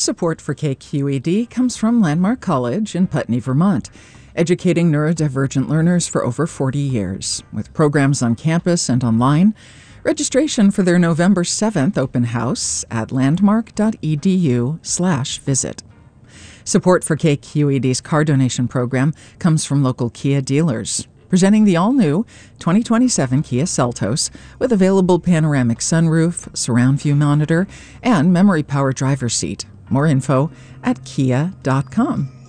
Support for KQED comes from Landmark College in Putney, Vermont, educating neurodivergent learners for over 40 years, with programs on campus and online. Registration for their November 7th open house at landmark.edu/visit. Support for KQED's car donation program comes from local Kia dealers, presenting the all-new 2027 Kia Seltos with available panoramic sunroof, surround view monitor, and memory power driver's seat. More info at kia.com.